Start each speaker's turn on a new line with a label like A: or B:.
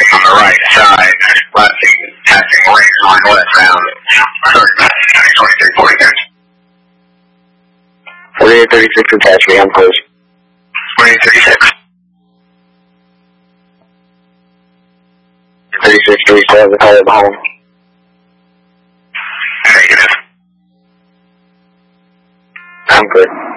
A: on the right side, passing lanes going westbound. 2346.
B: 4836, attach me, I'm close.
A: 4836.
B: 3637, call it home.
A: Negative.
B: I'm good.